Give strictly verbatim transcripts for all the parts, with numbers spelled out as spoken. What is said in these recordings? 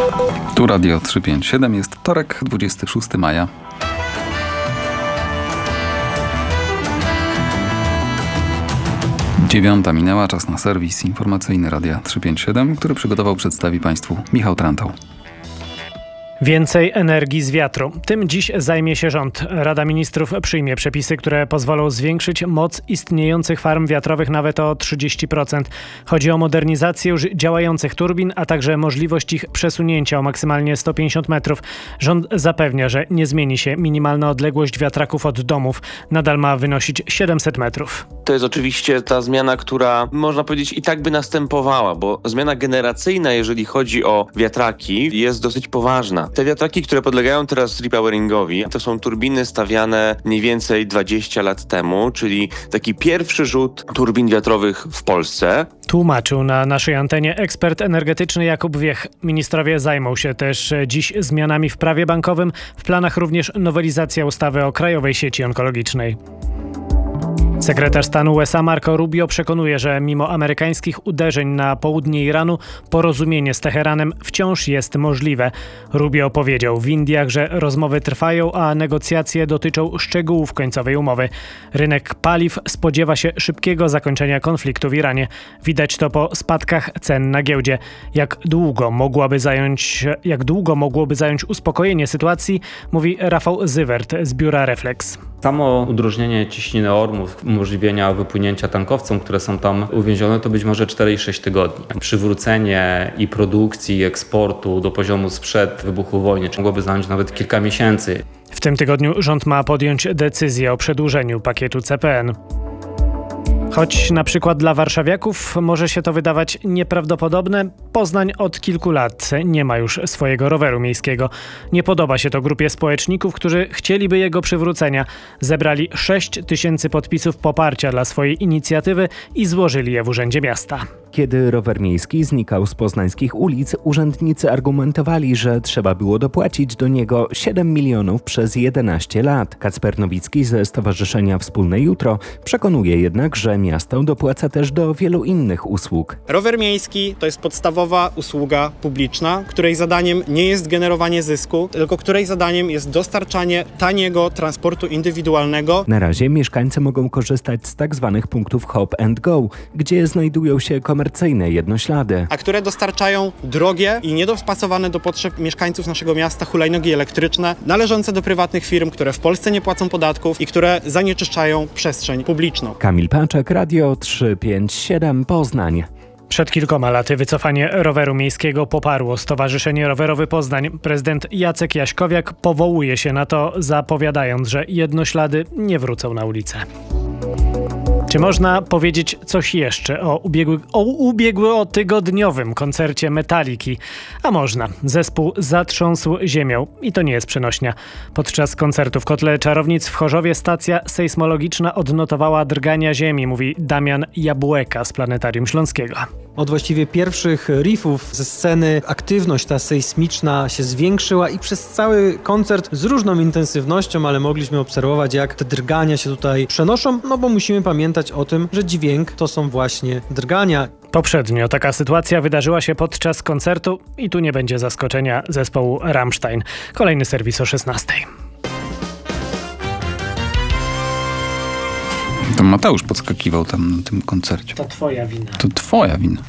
Tu Radio trzysta pięćdziesiąt siedem, jest wtorek, dwudziestego szóstego maja. Dziewiąta minęła, czas na serwis informacyjny Radia trzysta pięćdziesiąt siedem, który przygotował, przedstawi Państwu Michał Trantał. Więcej energii z wiatru. Tym dziś zajmie się rząd. Rada Ministrów przyjmie przepisy, które pozwolą zwiększyć moc istniejących farm wiatrowych nawet o trzydzieści procent. Chodzi o modernizację już działających turbin, a także możliwość ich przesunięcia o maksymalnie sto pięćdziesiąt metrów. Rząd zapewnia, że nie zmieni się minimalna odległość wiatraków od domów. Nadal ma wynosić siedemset metrów. To jest oczywiście ta zmiana, która można powiedzieć i tak by następowała, bo zmiana generacyjna, jeżeli chodzi o wiatraki, jest dosyć poważna. Te wiatraki, które podlegają teraz repoweringowi, to są turbiny stawiane mniej więcej dwadzieścia lat temu, czyli taki pierwszy rzut turbin wiatrowych w Polsce. Tłumaczył na naszej antenie ekspert energetyczny Jakub Wiech. Ministrowie zajmą się też dziś zmianami w prawie bankowym. W planach również nowelizacja ustawy o Krajowej Sieci Onkologicznej. Sekretarz stanu U S A Marco Rubio przekonuje, że mimo amerykańskich uderzeń na południe Iranu porozumienie z Teheranem wciąż jest możliwe. Rubio powiedział w Indiach, że rozmowy trwają, a negocjacje dotyczą szczegółów końcowej umowy. Rynek paliw spodziewa się szybkiego zakończenia konfliktu w Iranie. Widać to po spadkach cen na giełdzie. Jak długo mogłaby zająć, jak długo mogłoby zająć uspokojenie sytuacji, mówi Rafał Zywert z biura Reflex. Samo udrożnienie ciśniny Ormus, umożliwienia wypłynięcia tankowcom, które są tam uwięzione, to być może cztery i sześć tygodni. Przywrócenie i produkcji, i eksportu do poziomu sprzed wybuchu wojny mogłoby zająć nawet kilka miesięcy. W tym tygodniu rząd ma podjąć decyzję o przedłużeniu pakietu C P N. Choć na przykład dla warszawiaków może się to wydawać nieprawdopodobne, Poznań od kilku lat nie ma już swojego roweru miejskiego. Nie podoba się to grupie społeczników, którzy chcieliby jego przywrócenia. Zebrali sześć tysięcy podpisów poparcia dla swojej inicjatywy i złożyli je w Urzędzie Miasta. Kiedy rower miejski znikał z poznańskich ulic, urzędnicy argumentowali, że trzeba było dopłacić do niego siedem milionów przez jedenaście lat. Kacper Nowicki ze Stowarzyszenia Wspólne Jutro przekonuje jednak, że miasto dopłaca też do wielu innych usług. Rower miejski to jest podstawowa usługa publiczna, której zadaniem nie jest generowanie zysku, tylko której zadaniem jest dostarczanie taniego transportu indywidualnego. Na razie mieszkańcy mogą korzystać z tak zwanych punktów hop and go, gdzie znajdują się komercyjne jednoślady. A które dostarczają drogie i niedopasowane do potrzeb mieszkańców naszego miasta hulajnogi elektryczne, należące do prywatnych firm, które w Polsce nie płacą podatków i które zanieczyszczają przestrzeń publiczną. Kamil Paczek, Radio trzysta pięćdziesiąt siedem Poznań. Przed kilkoma laty wycofanie roweru miejskiego poparło Stowarzyszenie Rowerowe Poznań. Prezydent Jacek Jaśkowiak powołuje się na to, zapowiadając, że jednoślady nie wrócą na ulicę. Czy można powiedzieć coś jeszcze o, ubiegły, o ubiegłotygodniowym koncercie Metaliki? A można. Zespół zatrząsł ziemią i to nie jest przenośnia. Podczas koncertu w Kotle Czarownic w Chorzowie stacja sejsmologiczna odnotowała drgania ziemi, mówi Damian Jabłeka z Planetarium Śląskiego. Od właściwie pierwszych riffów ze sceny aktywność ta sejsmiczna się zwiększyła i przez cały koncert z różną intensywnością, ale mogliśmy obserwować, jak te drgania się tutaj przenoszą, no bo musimy pamiętać o tym, że dźwięk to są właśnie drgania. Poprzednio taka sytuacja wydarzyła się podczas koncertu i tu nie będzie zaskoczenia zespołu Rammstein. Kolejny serwis o szesnastej. To Mateusz podskakiwał tam na tym koncercie. To twoja wina. To twoja wina.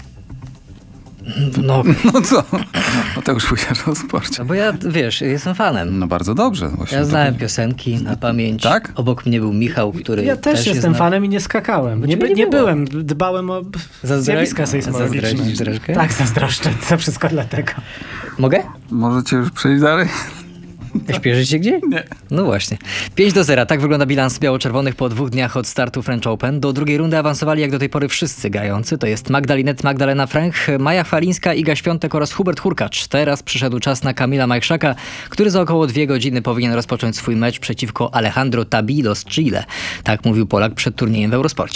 No, no co? Mateusz powiedział o sporcie. No bo ja, wiesz, jestem fanem. No bardzo dobrze. Właśnie ja znałem tak. piosenki na pamięć. Tak? Obok mnie był Michał, który Ja też, też jestem fanem i nie skakałem. Nie, by, nie, nie byłem. Dbałem o zjawiska sejsmologiczne. Zazdrościsz troszkę? Tak, zazdroszczę. To wszystko dlatego. Mogę? Możecie już przejść dalej? Śpieszycie gdzie? Nie. No właśnie. pięć do zera. Tak wygląda bilans biało-czerwonych po dwóch dniach od startu French Open. Do drugiej rundy awansowali jak do tej pory wszyscy grający. To jest Magdalinet, Magdalena Fręch, Maja Chwalińska, Iga Świątek oraz Hubert Hurkacz. Teraz przyszedł czas na Kamila Majchrzaka, który za około dwie godziny powinien rozpocząć swój mecz przeciwko Alejandro Tabilo z Chile. Tak mówił Polak przed turniejem w Eurosporcie.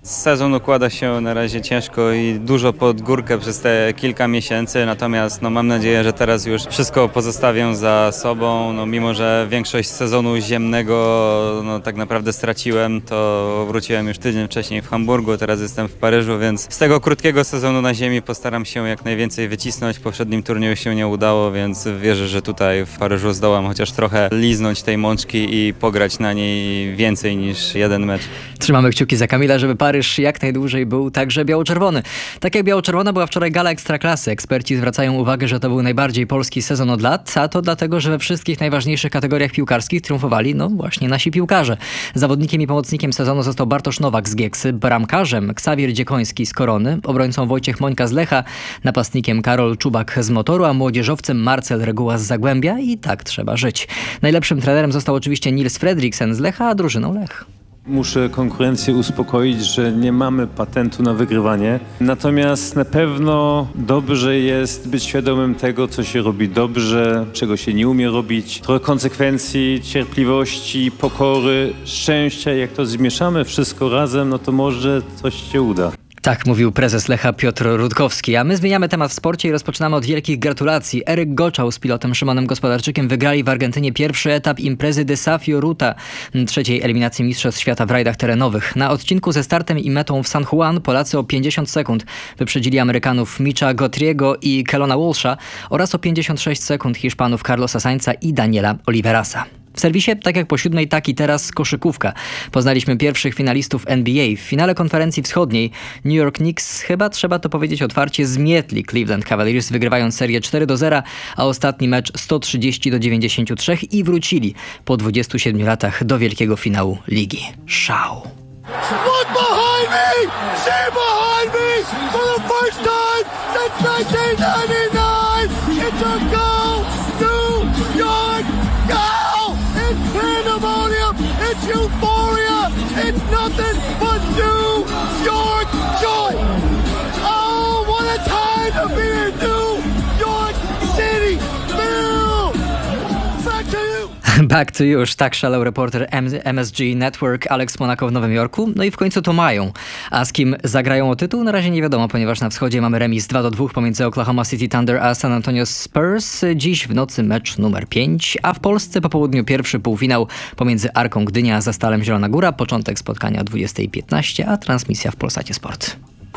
Sezon układa się na razie ciężko i dużo pod górkę przez te kilka miesięcy, natomiast no, mam nadzieję, że teraz już wszystko pozostawię za sobą. No, mimo że większość sezonu ziemnego no, tak naprawdę straciłem, to wróciłem już tydzień wcześniej w Hamburgu, teraz jestem w Paryżu, więc z tego krótkiego sezonu na ziemi postaram się jak najwięcej wycisnąć. W poprzednim turnieju się nie udało, więc wierzę, że tutaj w Paryżu zdołam chociaż trochę liznąć tej mączki i pograć na niej więcej niż jeden mecz. Trzymamy kciuki za Kamila, żeby Paryż jak najdłużej był także biało-czerwony. Tak jak biało-czerwona była wczoraj gala Ekstraklasy. Eksperci zwracają uwagę, że to był najbardziej polski sezon od lat, a to dlatego, że we wszystkich najważniejszych kategoriach piłkarskich triumfowali no właśnie nasi piłkarze. Zawodnikiem i pomocnikiem sezonu został Bartosz Nowak z Gieksy, bramkarzem Ksawir Dziekoński z Korony, obrońcą Wojciech Mońka z Lecha, napastnikiem Karol Czubak z Motoru, a młodzieżowcem Marcel Reguła z Zagłębia i tak trzeba żyć. Najlepszym trenerem został oczywiście Nils Fredriksen z Lecha, a drużyną Lech. Muszę konkurencję uspokoić, że nie mamy patentu na wygrywanie. Natomiast na pewno dobrze jest być świadomym tego, co się robi dobrze, czego się nie umie robić. Trochę konsekwencji, cierpliwości, pokory, szczęścia. Jak to zmieszamy wszystko razem, no to może coś się uda. Tak mówił prezes Lecha Piotr Rutkowski, a my zmieniamy temat w sporcie i rozpoczynamy od wielkich gratulacji. Eryk Goczał z pilotem Szymonem Gospodarczykiem wygrali w Argentynie pierwszy etap imprezy Desafio Ruta, trzeciej eliminacji Mistrzostw Świata w rajdach terenowych. Na odcinku ze startem i metą w San Juan Polacy o pięćdziesiąt sekund wyprzedzili Amerykanów Mitcha Gauthriego i Kellona Walsha oraz o pięćdziesiąt sześć sekund Hiszpanów Carlosa Sainza i Daniela Oliverasa. W serwisie, tak jak po siódmej, tak i teraz koszykówka. Poznaliśmy pierwszych finalistów N B A. W finale konferencji wschodniej New York Knicks, chyba trzeba to powiedzieć otwarcie, zmietli Cleveland Cavaliers, wygrywając serię cztery do zera, a ostatni mecz sto trzydzieści do dziewięćdziesięciu trzech i wrócili po dwudziestu siedmiu latach do wielkiego finału ligi. Szał! Look behind me! See behind me! For the first time since nineteen ninety-nine! It's a go! New York go! It's pandemonium! It's euphoria! It's nothing but New York joy! Oh, what a time to be in New York City! Bill! Back to you! Back to you, tak szalał reporter M S G Network Alex Monaco w Nowym Jorku. No i w końcu to mają. A z kim zagrają o tytuł? Na razie nie wiadomo, ponieważ na wschodzie mamy remis dwa do dwóch pomiędzy Oklahoma City Thunder a San Antonio Spurs. Dziś w nocy mecz numer pięć, a w Polsce po południu pierwszy półfinał pomiędzy Arką Gdynia a Zastalem Zielona Góra. Początek spotkania o dwudziesta piętnaście, a transmisja w Polsacie Sport.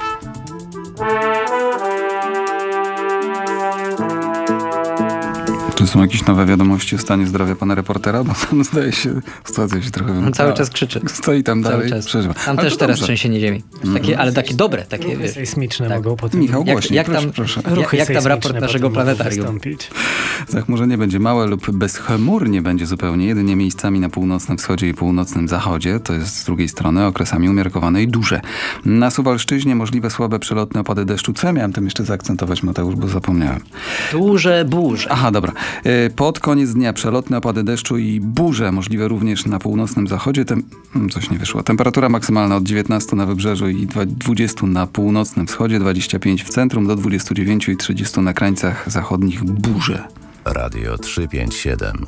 Czy są jakieś nowe wiadomości o stanie zdrowia pana reportera? Bo tam zdaje się, sytuacja się trochę On cały czas krzyczy. Stoi tam Cały dalej, czas. przeżywa. Tam Ale też teraz dobrze. trzęsienie ziemi. Takie, ale takie dobre. Takie, Ruchy wiesz, sejsmiczne tak. mogą potem... Michał, Jak, głośniej, jak proszę, tam, proszę. jak, jak tam raport sejsmiczne naszego potem mogą planetarium? wystąpić. Zachmurzenie będzie małe lub bezchmurnie będzie zupełnie, jedynie miejscami na północnym wschodzie i północnym zachodzie, to jest z drugiej strony okresami umiarkowane i duże. Na Suwalszczyźnie możliwe słabe przelotne opady deszczu. Co ja miałem tym jeszcze zaakcentować, Mateusz, bo zapomniałem. Duże burze. Aha, dobra. Pod koniec dnia przelotne opady deszczu i burze możliwe również na północnym zachodzie. Tem... Coś nie wyszło. Temperatura maksymalna od dziewiętnastu na wybrzeżu i dwudziestu na północnym wschodzie, dwadzieścia pięć w centrum, do dwudziestu dziewięciu i trzydziestu na krańcach zachodnich burze. Radio trzysta pięćdziesiąt siedem.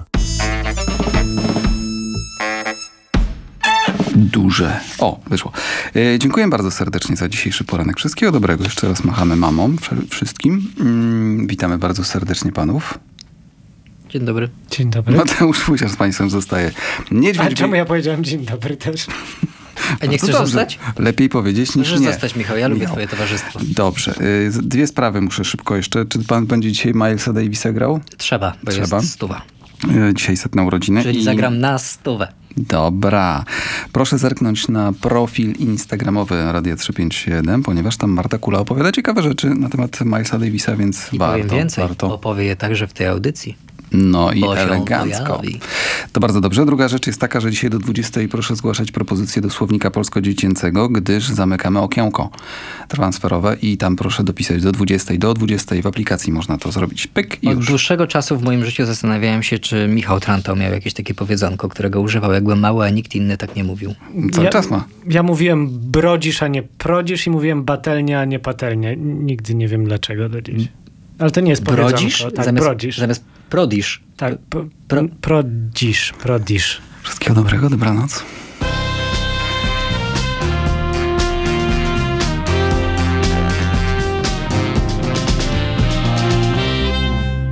Duże. O, wyszło. E, dziękuję bardzo serdecznie za dzisiejszy poranek. Wszystkiego dobrego. Jeszcze raz machamy mamom wszystkim. Mm, witamy bardzo serdecznie panów. Dzień dobry. Dzień dobry. Mateusz Fusiar z państwem zostaje. Niedźwiedź... A czemu ja powiedziałem dzień dobry też? A nie chcesz dobrze. zostać? Lepiej powiedzieć niż Możesz nie. zostać, Michał. Ja lubię Michał. twoje towarzystwo. Dobrze. Y, Dwie sprawy muszę szybko jeszcze. Czy pan będzie dzisiaj Milesa Davisa grał? Trzeba, bo Trzeba. jest stuwa. Y, Dzisiaj setne urodziny. Czyli i... zagram na stówę. Dobra. Proszę zerknąć na profil instagramowy Radia trzysta pięćdziesiąt siedem, ponieważ tam Marta Kula opowiada ciekawe rzeczy na temat Milesa Davisa, więc I warto. powiem więcej, warto. opowie je także w tej audycji. No i Bo się elegancko. pojawi. To bardzo dobrze. Druga rzecz jest taka, że dzisiaj do dwudziestej proszę zgłaszać propozycje do słownika polsko-dziecięcego, gdyż zamykamy okienko transferowe i tam proszę dopisać do dwudziestej. Do dwudziestej w aplikacji można to zrobić. Pyk i Od już. dłuższego czasu w moim życiu zastanawiałem się, czy Michał Trantał miał jakieś takie powiedzonko, którego używał jak byłem mały, a nikt inny tak nie mówił. Cały ja, czas ma. Ja mówiłem brodzisz, a nie prodzisz i mówiłem batelnia, a nie patelnia. Nigdy nie wiem dlaczego do dziś. Ale to nie jest powiedzonko. Brodzisz? Tak, zamiast, brodzisz. zamiast prodisz. Tak, pro, pro, prodzisz, prodisz. Wszystkiego dobrego, dobranoc.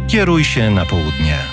Kieruj się na południe.